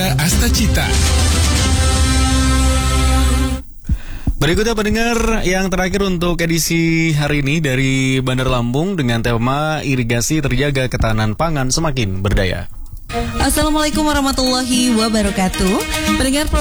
Nagita Astacita. Berikutnya pendengar yang terakhir untuk edisi hari ini dari Bandar Lampung dengan tema irigasi terjaga ketahanan pangan semakin berdaya. Assalamualaikum warahmatullahi wabarakatuh. Pendengar